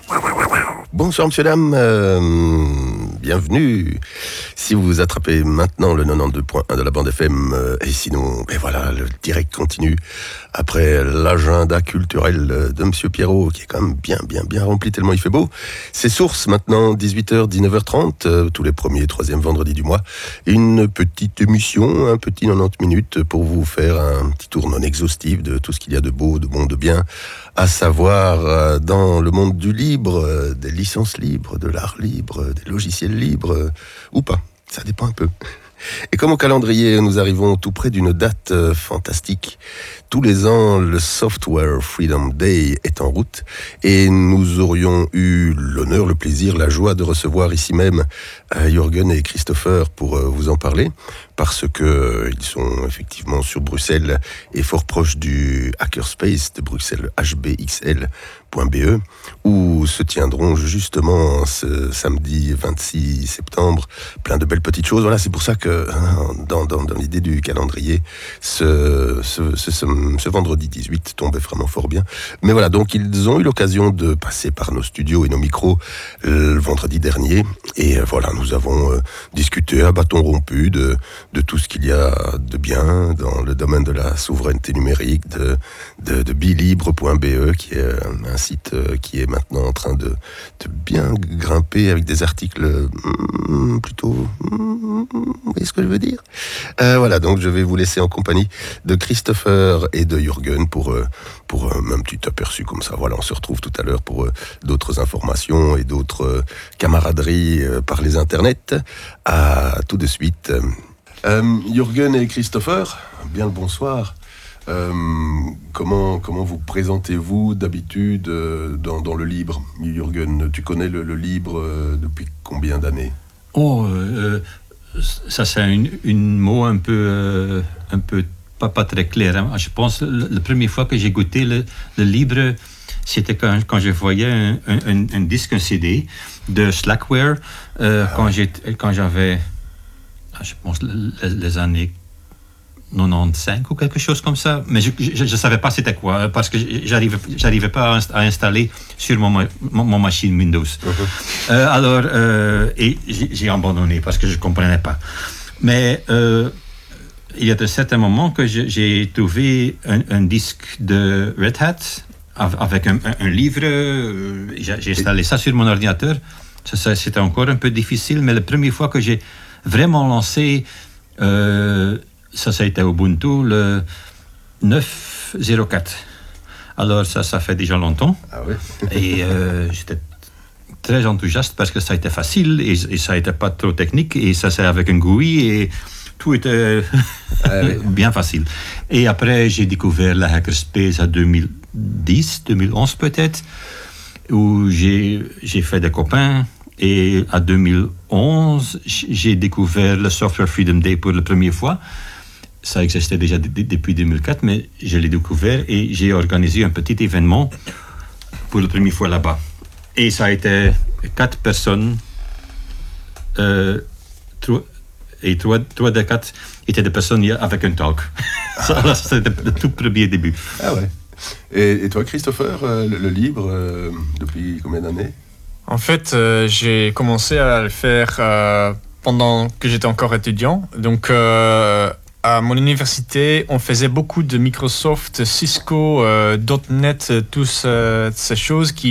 Bonsoir monsieur, dame, bienvenue. Si vous attrapez maintenant le 92.1 de la bande FM, et sinon, voilà, le direct continue après l'agenda culturel de monsieur Pierrot, qui est quand même bien rempli tellement il fait beau. C'est Source maintenant, 18h, 19h30, tous les premiers et troisièmes vendredis du mois. Une petite émission, un petit 90 minutes pour vous faire un petit tour non exhaustif de tout ce qu'il y a de beau, de bon, de bien, à savoir dans le monde du libre, des licences libres, de l'art libre, des logiciels libres, ou pas, ça dépend un peu. Et comme au calendrier, nous arrivons tout près d'une date fantastique. Tous les ans, le Software Freedom Day est en route et nous aurions eu l'honneur, le plaisir, la joie de recevoir ici même Jürgen et Christopher pour vous en parler, parce que ils sont effectivement sur Bruxelles et fort proches du Hackerspace de Bruxelles, hbxl.be, où se tiendront justement ce samedi 26 septembre plein de belles petites choses. Voilà, c'est pour ça que dans l'idée du calendrier, ce vendredi 18 tombait vraiment fort bien. Mais voilà, donc ils ont eu l'occasion de passer par nos studios et nos micros le vendredi dernier, et voilà, nous avons discuté à bâton rompu de tout ce qu'il y a de bien dans le domaine de la souveraineté numérique, de bilibre.be, qui est un site qui est maintenant en train de bien grimper avec des articles plutôt... Vous voyez ce que je veux dire ? Voilà, donc je vais vous laisser en compagnie de Christopher et de Jürgen pour un petit aperçu comme ça. Voilà, on se retrouve tout à l'heure pour d'autres informations et d'autres camaraderies par les internets. À tout de suite. Jürgen et Christopher, bien le bonsoir. Comment vous présentez-vous d'habitude dans le libre ? Jürgen, tu connais le libre depuis combien d'années ? Ça c'est un mot un peu pas très clair. Hein. Je pense la première fois que j'ai goûté le libre, c'était quand je voyais un disque, un CD de Slackware, quand j'avais, je pense, les années 95 ou quelque chose comme ça, mais je savais pas c'était quoi, parce que j'arrivais pas à installer sur mon machine Windows. Alors et j'ai abandonné parce que je comprenais pas. Mais il y a un certain moment que j'ai trouvé un disque de Red Hat avec un livre. J'ai installé ça sur mon ordinateur. Ça, c'était encore un peu difficile, mais la première fois que j'ai vraiment lancé, ça a été Ubuntu, le 9.04. Alors ça fait déjà longtemps. Ah oui. Et j'étais très enthousiaste parce que ça a été facile et ça n'était pas trop technique, et ça c'est avec un GUI et tout était bien facile. Et après j'ai découvert la Hackerspace en 2010, 2011 peut-être, où j'ai fait des copains, et en 2011 j'ai découvert le Software Freedom Day pour la première fois. Ça existait déjà depuis 2004, mais je l'ai découvert et j'ai organisé un petit événement pour la première fois là-bas. Et ça a été 4 personnes, et 3 des 4 étaient des personnes avec un talk. Ça, c'était le tout premier début. Ah ouais. Et toi, Christopher, le libre, depuis combien d'années ? En fait, j'ai commencé à le faire pendant que j'étais encore étudiant. Donc, à mon université, on faisait beaucoup de Microsoft, Cisco, .NET, toutes ces choses qui